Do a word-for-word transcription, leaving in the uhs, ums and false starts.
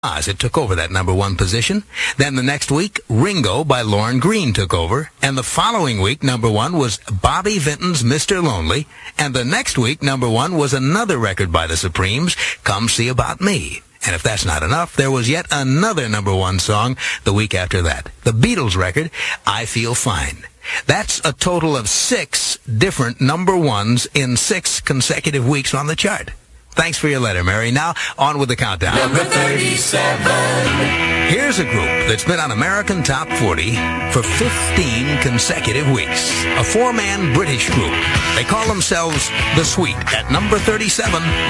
Oz, it took over that number one position. Then the next week, Ringo by Lauren Green took over. And the following week, number one was Bobby Vinton's Mister Lonely. And the next week, number one was another record by the Supremes, Come See About Me. And if that's not enough, there was yet another number one song the week after that. The Beatles record, I Feel Fine. That's a total of six different number ones in six consecutive weeks on the chart. Thanks for your letter, Mary. Now, on with the countdown. Number thirty-seven. Here's a group that's been on American Top forty for fifteen consecutive weeks. A four-man British group. They call themselves The Sweet at number thirty-seven.